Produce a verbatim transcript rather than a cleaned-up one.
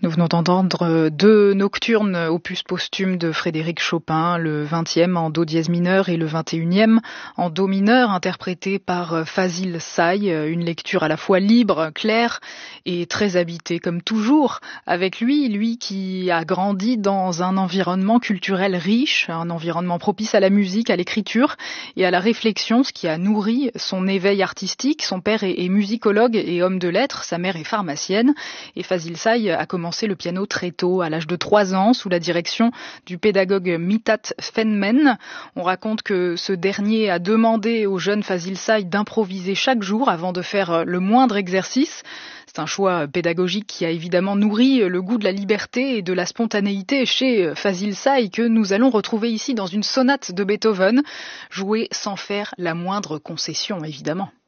Nous venons d'entendre deux nocturnes opus posthume de Frédéric Chopin, le vingtième en do dièse mineur et le vingt et unième en do mineur, interprété par Fazil Say, une lecture à la fois libre, claire et très habitée, comme toujours, avec lui, lui qui a grandi dans un environnement culturel riche, un environnement propice à la musique, à l'écriture et à la réflexion, ce qui a nourri son éveil artistique. Son père est, est musicologue et homme de lettres, sa mère est pharmacienne, et Fazil Say a commencé le piano très tôt, à l'âge de trois ans, sous la direction du pédagogue Mithat Fenmen. On raconte que ce dernier a demandé au jeune Fazil Say d'improviser chaque jour avant de faire le moindre exercice. C'est un choix pédagogique qui a évidemment nourri le goût de la liberté et de la spontanéité chez Fazil Say, que nous allons retrouver ici dans une sonate de Beethoven, jouée sans faire la moindre concession, évidemment.